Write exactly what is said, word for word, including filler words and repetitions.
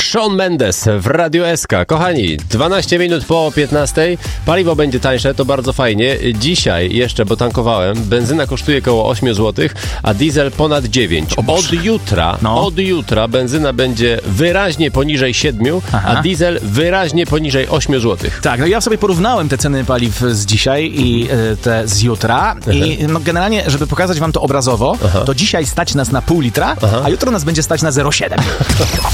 Shawn Mendes w Radio S K. Kochani, dwanaście minut po piętnastej. Paliwo będzie tańsze, to bardzo fajnie. Dzisiaj jeszcze, bo tankowałem, benzyna kosztuje około osiem złotych, a diesel ponad dziewięć. Od jutra, no. od jutra benzyna będzie wyraźnie poniżej siedmiu, Aha. a diesel wyraźnie poniżej osiem złotych. Tak, no ja sobie porównałem te ceny paliw z dzisiaj i y, te z jutra i no, generalnie, żeby pokazać wam to obrazowo, Aha. to dzisiaj stać nas na pół litra, Aha. a jutro nas będzie stać na zero przecinek siedem.